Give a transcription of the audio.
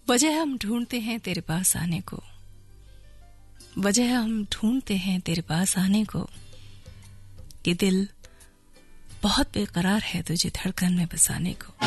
वजह हम ढूंढते हैं तेरे पास आने को, वजह हम ढूंढते हैं तेरे पास आने को, कि दिल बहुत बेकरार है तुझे धड़कन में बसाने को।